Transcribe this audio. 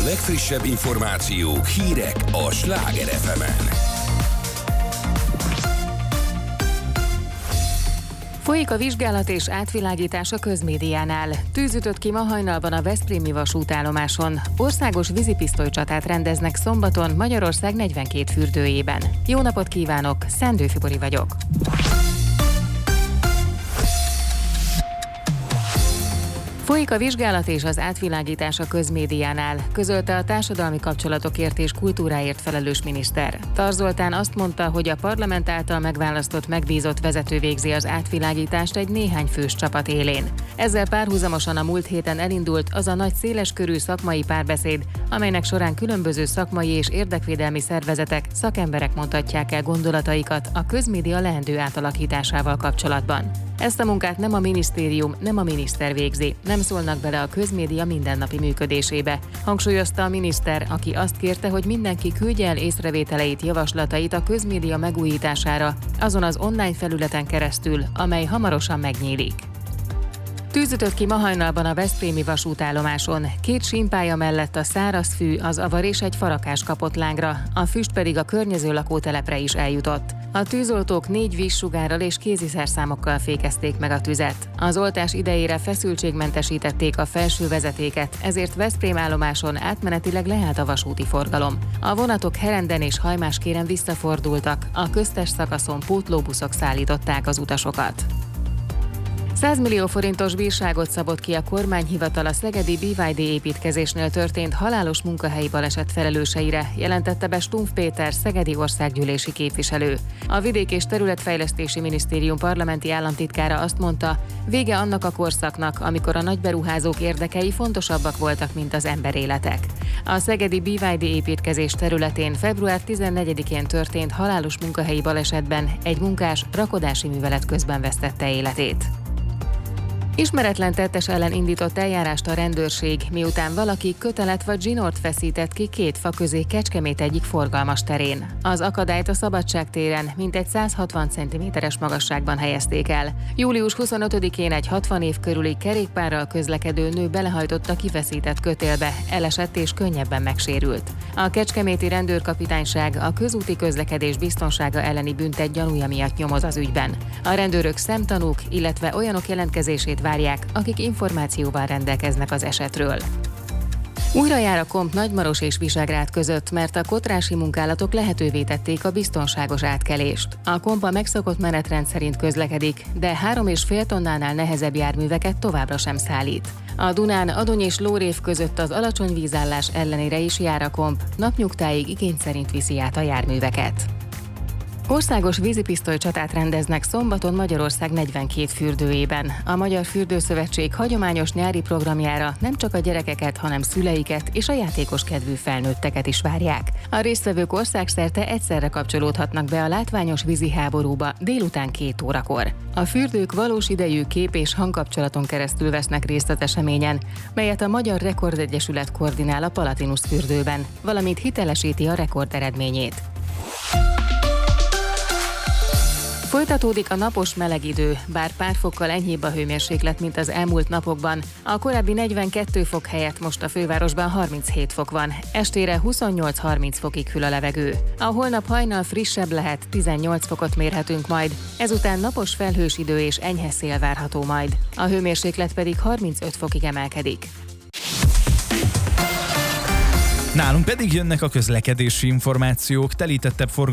legfrissebb információk, hírek a Sláger FM-en. Folyik a vizsgálat és átvilágítás a közmédiánál. Tűz ütött ki ma hajnalban a veszprémi vasútállomáson. Országos vízipisztolycsatát rendeznek szombaton Magyarország 42 fürdőjében. Jó napot kívánok, Szendő Fibori vagyok. Folyik a vizsgálat és az átvilágítás a közmédiánál, közölte a társadalmi kapcsolatokért és kultúráért felelős miniszter. Tar Zoltán azt mondta, hogy a parlament által megválasztott megbízott vezető végzi az átvilágítást egy néhány fős csapat élén. Ezzel párhuzamosan a múlt héten elindult az a nagy széleskörű szakmai párbeszéd, amelynek során különböző szakmai és érdekvédelmi szervezetek, szakemberek mondhatják el gondolataikat a közmédia leendő átalakításával kapcsolatban. Ezt a munkát nem a minisztérium, nem a miniszter végzi, nem szólnak bele a közmédia mindennapi működésébe, hangsúlyozta a miniszter, aki azt kérte, hogy mindenki küldje el észrevételeit, javaslatait a közmédia megújítására, azon az online felületen keresztül, amely hamarosan megnyílik. Tűz ütött ki ma hajnalban a veszprémi vasútállomáson. 2 sínpálya mellett a szárazfű, az avar és egy farakás kapott lángra, a füst pedig a környező lakótelepre is eljutott. A tűzoltók 4 vízsugárral és kéziszerszámokkal fékezték meg a tüzet. Az oltás idejére feszültségmentesítették a felső vezetéket, ezért Veszprém állomáson átmenetileg leállt a vasúti forgalom. A vonatok Herenden és Hajmáskéren visszafordultak, a köztes szakaszon pótlóbuszok szállították az utasokat. 100 millió forintos bírságot szabott ki a kormányhivatal a szegedi BYD építkezésnél történt halálos munkahelyi baleset felelőseire, jelentette be Stumpf Péter szegedi országgyűlési képviselő. A Vidék- és Területfejlesztési Minisztérium parlamenti államtitkára azt mondta, vége annak a korszaknak, amikor a nagyberuházók érdekei fontosabbak voltak, mint az emberéletek. A szegedi BYD építkezés területén február 14-én történt halálos munkahelyi balesetben egy munkás rakodási művelet közben vesztette életét. Ismeretlen tettes ellen indított eljárást a rendőrség, miután valaki kötelet vagy zsinort feszített ki 2 fa közé Kecskemét egyik forgalmas terén. Az akadályt a Szabadság téren mintegy 160 cm-es magasságban helyezték el. Július 25-én egy 60 év körüli kerékpárral közlekedő nő belehajtott a kifeszített kötélbe, elesett és könnyebben megsérült. A kecskeméti rendőrkapitányság a közúti közlekedés biztonsága elleni büntet gyanúja miatt nyomoz az ügyben. A rendőrök szemtanúk, illetve olyanok jelentkezését várják, akik információval rendelkeznek az esetről. Újra jár a KOMP Nagymaros és Visegrád között, mert a kotrási munkálatok lehetővé tették a biztonságos átkelést. A KOMP a megszokott menetrend szerint közlekedik, de 3,5 tonnánál nehezebb járműveket továbbra sem szállít. A Dunán Adony és Lórév között az alacsony vízállás ellenére is jár a KOMP, napnyugtáig igény szerint viszi át a járműveket. Országos vízipisztolycsatát rendeznek szombaton Magyarország 42 fürdőjében. A Magyar Fürdőszövetség hagyományos nyári programjára nem csak a gyerekeket, hanem szüleiket és a játékos kedvű felnőtteket is várják. A résztvevők országszerte egyszerre kapcsolódhatnak be a látványos vízi háborúba délután 2 órakor. A fürdők valós idejű kép- és hangkapcsolaton keresztül vesznek részt az eseményen, melyet a Magyar Rekordegyesület koordinál a Palatinus fürdőben, valamint hitelesíti a rekord eredményét. Folytatódik a napos meleg idő, bár pár fokkal enyhébb a hőmérséklet, mint az elmúlt napokban. A korábbi 42 fok helyett most a fővárosban 37 fok van, estére 28-30 fokig hűl a levegő. A holnap hajnal frissebb lehet, 18 fokot mérhetünk majd, ezután napos felhős idő és enyhe szél várható majd. A hőmérséklet pedig 35 fokig emelkedik. Nálunk pedig jönnek a közlekedési információk, telítettebb